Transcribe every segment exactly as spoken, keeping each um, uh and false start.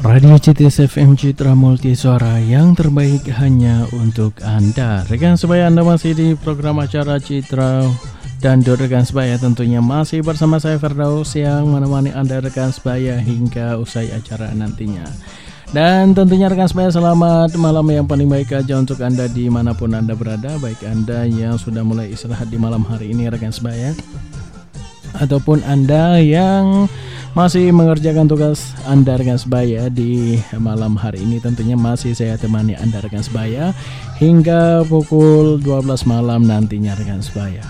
Radio C T S F M Citra Multisuara yang terbaik hanya untuk Anda. Rekan sebaya, Anda masih di program acara Citra dan rekan sebaya, tentunya masih bersama saya Firdaus yang menemani Anda rekan sebaya hingga usai acara nantinya. Dan tentunya rekan sebaya, selamat malam yang paling baik aja untuk Anda dimanapun Anda berada. Baik Anda yang sudah mulai istirahat di malam hari ini rekan sebaya, ataupun Anda yang masih mengerjakan tugas Anda rekan sebaya di malam hari ini, tentunya masih saya temani Anda rekan sebaya hingga pukul dua belas malam nantinya rekan sebaya.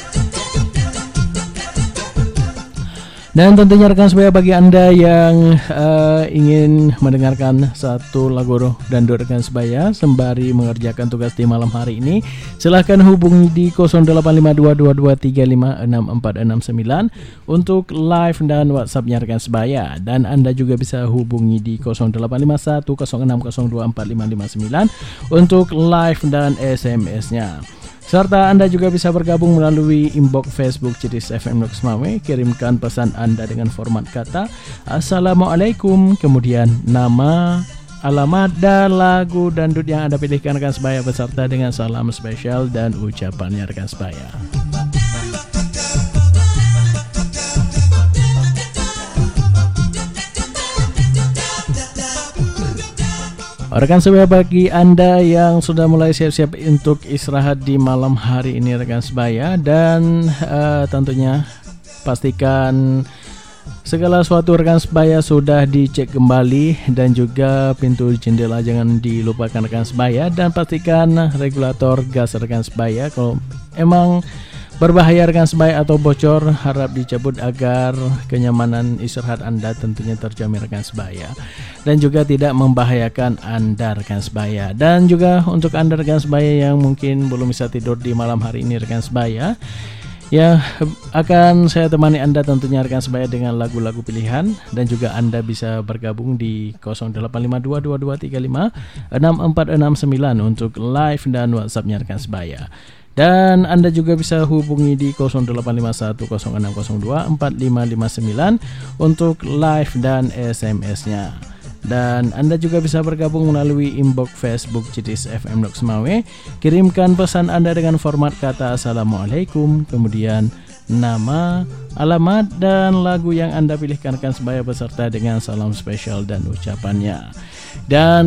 Dan tentunya rekan sebaya, bagi Anda yang uh, ingin mendengarkan satu lagu dangdut rekan sebaya sembari mengerjakan tugas di malam hari ini, silahkan hubungi di nol delapan lima dua dua dua tiga lima enam empat enam sembilan untuk live dan WhatsApp-nya rekan sebaya. Dan Anda juga bisa hubungi di nol delapan lima satu nol enam nol dua empat lima lima sembilan untuk live dan S M S-nya. Serta Anda juga bisa bergabung melalui inbox Facebook C T S F M Loksmawe. Kirimkan pesan Anda dengan format kata Assalamualaikum, kemudian nama, alamat, dan lagu dangdut yang Anda pilihkan rekan sebaya, beserta dengan salam spesial dan ucapannya rekan sebaya. Rekan sebaya, bagi Anda yang sudah mulai siap-siap untuk istirahat di malam hari ini rekan sebaya, dan uh, tentunya pastikan segala sesuatu rekan sebaya sudah dicek kembali, dan juga pintu jendela jangan dilupakan rekan sebaya, dan pastikan regulator gas rekan sebaya kalau emang berbahaya rekan sebaya atau bocor harap dicabut agar kenyamanan istirahat Anda tentunya terjamin rekan sebaya, dan juga tidak membahayakan Anda rekan sebaya. Dan juga untuk Anda rekan sebaya yang mungkin belum bisa tidur di malam hari ini rekan sebaya, ya akan saya temani Anda tentunya rekan sebaya dengan lagu-lagu pilihan, dan juga Anda bisa bergabung di nol delapan lima dua dua dua tiga lima enam empat enam sembilan untuk live dan WhatsApp-nya rekan sebaya. Dan Anda juga bisa hubungi di nol delapan lima satu nol enam nol dua empat lima lima sembilan untuk live dan S M S-nya. Dan Anda juga bisa bergabung melalui inbox Facebook C T S F M Loksmawe. Kirimkan pesan Anda dengan format kata Assalamualaikum, kemudian nama, alamat, dan lagu yang Anda pilihkan rekan sebaya, beserta dengan salam spesial dan ucapannya. Dan